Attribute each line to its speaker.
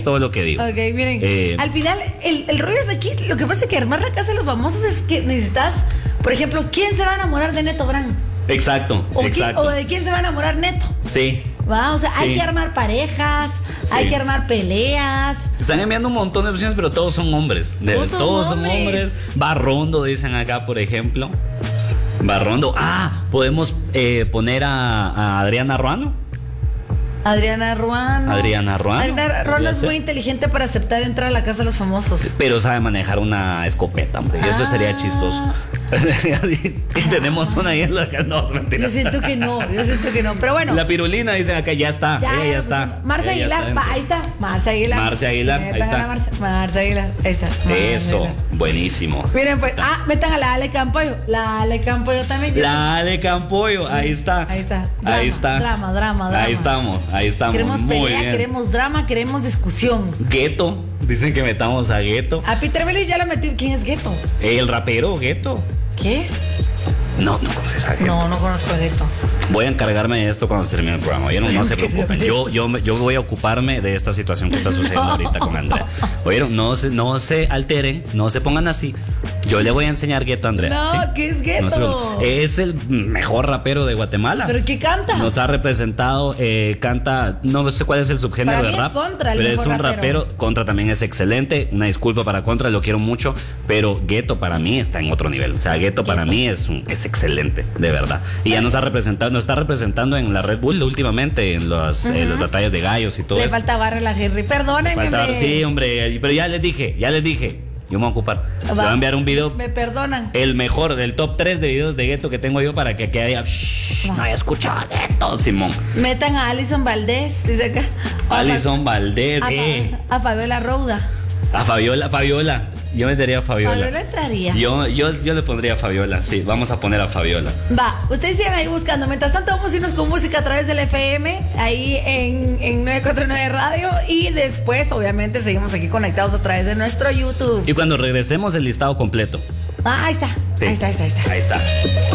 Speaker 1: todo lo que digo.
Speaker 2: Ok, miren. Al final, el rollo es aquí. Lo que pasa es que armar la casa de los famosos es que necesitas, por ejemplo, ¿quién se va a enamorar de Neto Brand?
Speaker 1: Exacto, exacto.
Speaker 2: O de quién se va a enamorar Neto.
Speaker 1: Sí.
Speaker 2: ¿Va? O sea,
Speaker 1: Sí.
Speaker 2: hay que armar parejas,
Speaker 1: Sí.
Speaker 2: hay que armar peleas.
Speaker 1: Están enviando un montón de opciones, pero todos son hombres. Todos son hombres. Barrondo, dicen acá, por ejemplo. Barrondo. Podemos poner a Adriana Ruano.
Speaker 2: Adriana Ruano.
Speaker 1: Adriana Ruano
Speaker 2: es muy inteligente para aceptar entrar a la casa de los famosos.
Speaker 1: Pero sabe manejar una escopeta, hombre. Y eso sería chistoso. Y tenemos una ahí en la casa. No, mentira.
Speaker 2: Yo siento que no. Pero bueno.
Speaker 1: La pirulina, dicen acá, ya está. Ella ya está.
Speaker 2: Marcia Aguilar, ahí está. Marcia Aguilar, ahí está. Marcia Aguilar, ahí está.
Speaker 1: Eso, buenísimo.
Speaker 2: Miren, pues, metan a la Ale Campoyo. La Ale Campoyo también.
Speaker 1: La Ale Campoyo, ahí está.
Speaker 2: Ahí está.
Speaker 1: Ahí está.
Speaker 2: Drama.
Speaker 1: Ahí estamos.
Speaker 2: Queremos
Speaker 1: muy
Speaker 2: pelea,
Speaker 1: bien.
Speaker 2: queremos drama, queremos discusión.
Speaker 1: Gueto, dicen que metamos a Gueto.
Speaker 2: A Peter Vélez ya lo metí. ¿Quién es Gueto?
Speaker 1: El rapero Gueto.
Speaker 2: ¿Qué?
Speaker 1: No conoces a Gueto.
Speaker 2: No conozco a Gueto.
Speaker 1: Voy a encargarme de esto cuando se termine el programa. Oyeron, no se preocupen. Yo voy a ocuparme de esta situación que está sucediendo ahorita con Andrea. Oyeron, no se alteren, no se pongan así. Yo le voy a enseñar Gueto a Andrea.
Speaker 2: No,
Speaker 1: ¿sí?
Speaker 2: ¿qué es Gueto?
Speaker 1: Es el mejor rapero de Guatemala.
Speaker 2: ¿Pero qué canta?
Speaker 1: Nos ha representado, canta, no sé cuál es el subgénero
Speaker 2: para
Speaker 1: de
Speaker 2: mí
Speaker 1: rap.
Speaker 2: Es Contra,
Speaker 1: pero es un rapero. Contra también es excelente. Una disculpa para Contra, lo quiero mucho. Pero Gueto para mí está en otro nivel. O sea, Gueto para mí es excelente, de verdad. Y ya nos está representando en la Red Bull últimamente, en las batallas de gallos y todo eso.
Speaker 2: Le falta barra la Henry, perdónenme.
Speaker 1: Sí, hombre, pero ya les dije. Yo me voy a ocupar. Le voy a enviar un video.
Speaker 2: Me perdonan.
Speaker 1: El mejor, del top 3 de videos de Gueto que tengo yo para que haya. No haya escuchado a Gueto, Simón.
Speaker 2: Metan a Alison Valdés, dice acá.
Speaker 1: Alison Valdés,
Speaker 2: a Fabiola Rouda.
Speaker 1: A Fabiola. Yo metería a Fabiola.
Speaker 2: Fabiola entraría.
Speaker 1: Yo le pondría a Fabiola, sí. Vamos a poner a Fabiola.
Speaker 2: Va, ustedes sigan ahí buscando. Mientras tanto, vamos a irnos con música a través del FM, ahí en 949 Radio. Y después, obviamente, seguimos aquí conectados a través de nuestro YouTube.
Speaker 1: Y cuando regresemos, el listado completo.
Speaker 2: Ahí está.
Speaker 1: Sí.
Speaker 2: Ahí está.
Speaker 1: Ahí está.